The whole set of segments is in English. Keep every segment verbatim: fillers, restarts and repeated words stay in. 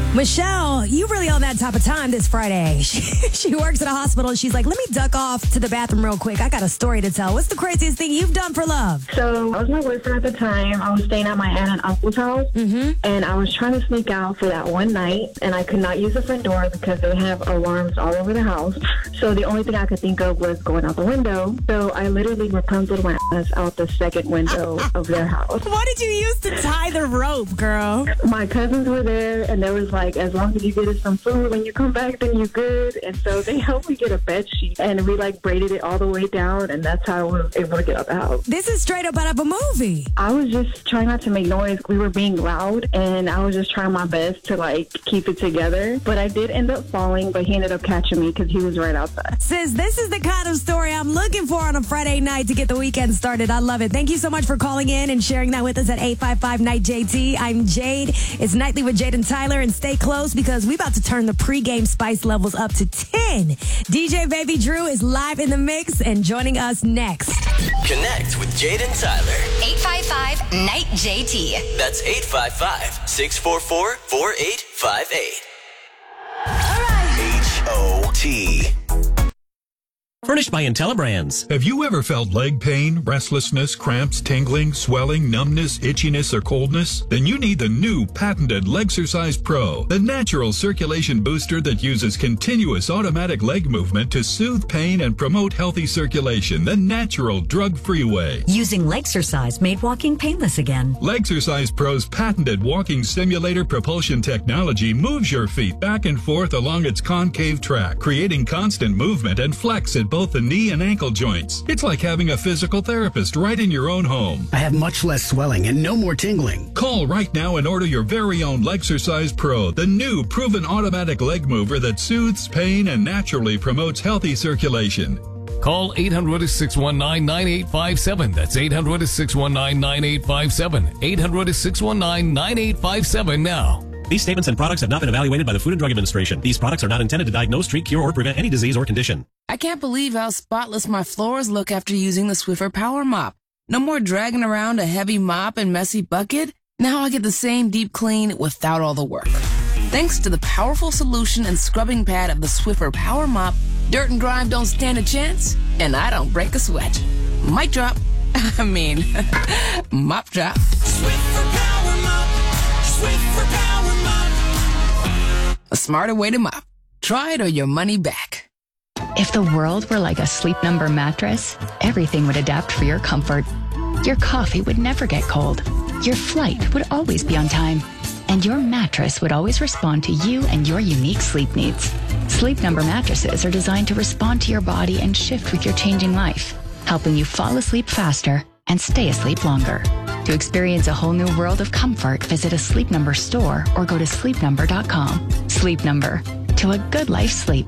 Michelle, you really on that type of time this Friday. She, she works at a hospital and she's like, let me duck off to the bathroom real quick. I got a story to tell. What's the craziest thing you've done for love? So I was my boyfriend at the time. I was staying at my aunt and uncle's house, mm-hmm. and I was trying to sneak out for that one night, and I could not use the front door because they have alarms all over the house. So the only thing I could think of was going out the window. So I literally Rapunzeled my ass out the second window of their house. What did you use to tie the rope, girl? My cousins were there, and they was like, as long as you get us some food when you come back, then you're good. And so they helped me get a bed sheet, and we like braided it all the way down, and that's how I was able to get out the house. This is straight up out of a movie. I was just trying not to make noise. We were being loud, and I was just trying my best to like keep it together. But I did end up falling, but he ended up catching me because he was right outside. Sis, this is the kind of story I'm looking for on a Friday night to get the weekend started. I love it. Thank you so much for calling in and sharing that with us at eight five five Night J T. I'm Jade. It's Nightly with Jade and Tyler, and stay close because we about to turn the pregame spice levels up to ten. D J Baby Drew is live in the mix and joining us next. Connect with Jade and Tyler. eight five five Night J T. That's eight five five, six four four, four eight five eight. All right. H O T. Furnished by IntelliBrands. Have you ever felt leg pain, restlessness, cramps, tingling, swelling, numbness, itchiness, or coldness? Then you need the new patented Legsercise Pro, the natural circulation booster that uses continuous automatic leg movement to soothe pain and promote healthy circulation the natural, drug-free way. Using Legsercise made walking painless again. Legsercise Pro's patented walking simulator propulsion technology moves your feet back and forth along its concave track, creating constant movement and flex at both the knee and ankle joints. It's like having a physical therapist right in your own home. I have much less swelling and no more tingling. Call right now and order your very own Legsercise Pro, the new proven automatic leg mover that soothes pain and naturally promotes healthy circulation. Call eight hundred, six one nine, nine eight five seven. That's eight hundred, six one nine, nine eight five seven. eight hundred, six one nine, nine eight five seven now. These statements and products have not been evaluated by the Food and Drug Administration. These products are not intended to diagnose, treat, cure, or prevent any disease or condition. I can't believe how spotless my floors look after using the Swiffer Power Mop. No more dragging around a heavy mop and messy bucket. Now I get the same deep clean without all the work. Thanks to the powerful solution and scrubbing pad of the Swiffer Power Mop, dirt and grime don't stand a chance, and I don't break a sweat. Mic drop. I mean, mop drop. Swiffer Power Mop. Swiffer Power Mop. A smarter way to mop. Try it or your money back. If the world were like a Sleep Number mattress, everything would adapt for your comfort. Your coffee would never get cold. Your flight would always be on time. And your mattress would always respond to you and your unique sleep needs. Sleep Number mattresses are designed to respond to your body and shift with your changing life, helping you fall asleep faster and stay asleep longer. To experience a whole new world of comfort, visit a Sleep Number store or go to sleep number dot com. Sleep Number. To a good life sleep.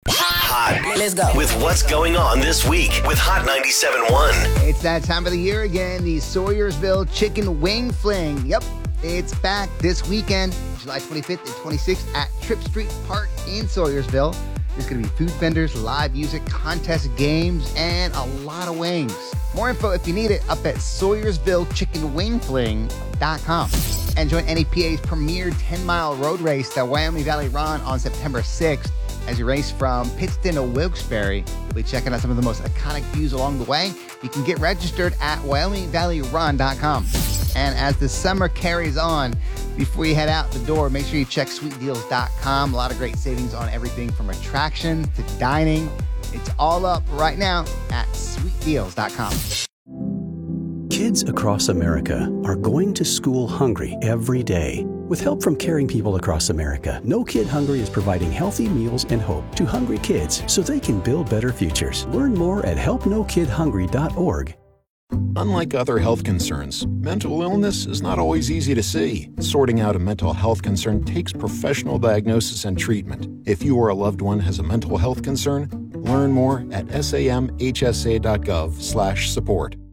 Hot. Let's go. With what's going on this week with Hot ninety-seven point one. It's that time of the year again, the Sawyersville Chicken Wing Fling. Yep, it's back this weekend, July twenty-fifth and twenty-sixth at Tripp Street Park in Sawyersville. There's going to be food vendors, live music, contest games, and a lot of wings. More info if you need it up at Sawyersville Chicken Wing Fling dot com. And join N E P A's premier ten-mile road race, the Wyoming Valley Run, on September sixth. As you race from Pittston to Wilkes-Barre, you'll be checking out some of the most iconic views along the way. You can get registered at Wyoming Valley Run dot com. And as the summer carries on, before you head out the door, make sure you check sweet deals dot com. A lot of great savings on everything from attraction to dining. It's all up right now at sweet deals dot com. Kids across America are going to school hungry every day. With help from caring people across America, No Kid Hungry is providing healthy meals and hope to hungry kids so they can build better futures. Learn more at help no kid hungry dot org. Unlike other health concerns, mental illness is not always easy to see. Sorting out a mental health concern takes professional diagnosis and treatment. If you or a loved one has a mental health concern, learn more at samhsa dot gov slash support.